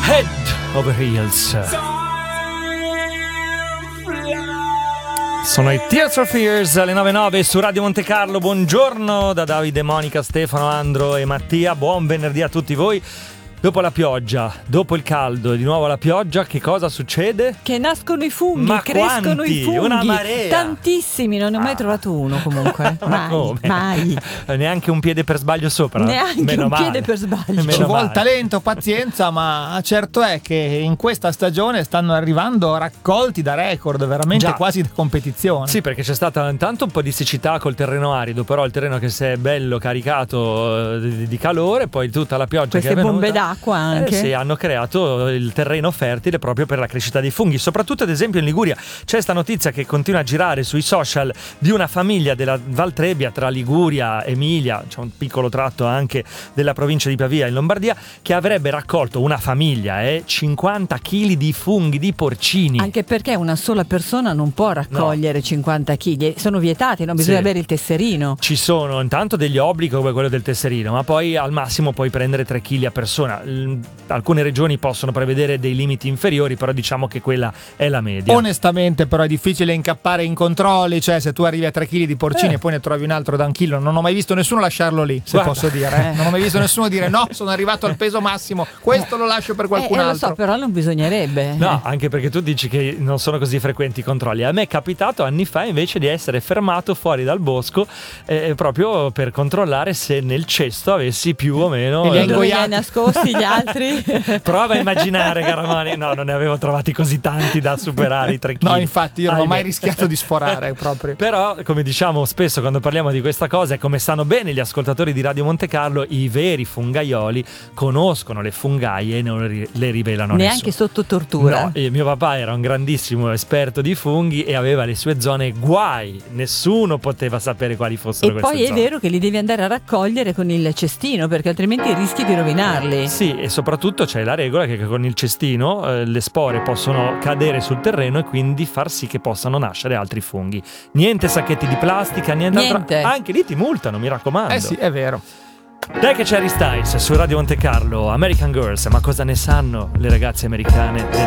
Head Over Heels. Sono i Tears for Fears alle 9:09 su Radio Monte Carlo. Buongiorno da Davide, Monica, Stefano, Andro e Mattia. Buon venerdì a tutti voi. Dopo la pioggia, dopo il caldo e di nuovo la pioggia, che cosa succede? Che nascono i funghi, Ma crescono quanti? i funghi. Una marea. Tantissimi, non ne ho mai trovato uno comunque. Ma come? Mai. Neanche un piede per sbaglio sopra. Neanche Meno un male. piede per sbaglio. Meno Ci vuole male. talento, pazienza, ma certo è che in questa stagione stanno arrivando raccolti da record, veramente Già. quasi da competizione. Sì, perché c'è stata intanto un po' di siccità col terreno arido, però il terreno che si è bello caricato di calore, poi tutta la pioggia Queste che è venuta, bombe d'acqua anche. sì, hanno creato il terreno fertile proprio per la crescita dei funghi. Soprattutto ad esempio in Liguria c'è sta notizia che continua a girare sui social di una famiglia della Val Trebbia tra Liguria, Emilia, c'è un piccolo tratto anche della provincia di Pavia in Lombardia, che avrebbe raccolto, una famiglia, 50 kg di funghi di porcini. Anche perché una sola persona non può raccogliere 50 kg, sono vietati, non bisogna Sì. avere il tesserino. Ci sono intanto degli obblighi come quello del tesserino, ma poi al massimo puoi prendere 3 kg a persona. Alcune regioni possono prevedere dei limiti inferiori, però diciamo che quella è la media. Onestamente però è difficile incappare in controlli, cioè se tu arrivi a 3 kg di porcini e poi ne trovi un altro da 1 chilo, non ho mai visto nessuno lasciarlo lì, se Guarda. posso dire. Non ho mai visto nessuno dire no, sono arrivato al peso massimo, questo lo lascio per qualcun Lo altro. so, però non bisognerebbe. No, anche perché tu dici che non sono così frequenti i controlli. A me è capitato anni fa invece di essere fermato fuori dal bosco proprio per controllare se nel cesto avessi più o meno. E li hai Dove li hai ingoiati. nascosti gli altri? Prova a immaginare, Caramani. No, non ne avevo trovati così tanti da superare i 3 kg. No, infatti io non ho mai Ahimè. rischiato di sforare proprio. Però, come diciamo spesso quando parliamo di questa cosa, e come sanno bene gli ascoltatori di Radio Monte Carlo, i veri fungaioli conoscono le fungaie e non le rivelano a Neanche nessuno. sotto tortura. No, mio papà era un grandissimo esperto di funghi e aveva le sue zone guai. Nessuno poteva sapere quali fossero E queste poi è zone. vero che li devi andare a raccogliere con il cestino, perché altrimenti rischi di rovinarli. Sì, e soprattutto c'è la regola che con il cestino le spore possono cadere sul terreno e quindi far sì che possano nascere altri funghi. Niente sacchetti di plastica, niente. Niente. Anche lì ti multano, mi raccomando. Eh sì, è vero. Dai che c'è Harry Styles su Radio Monte Carlo, American Girls, ma cosa ne sanno le ragazze americane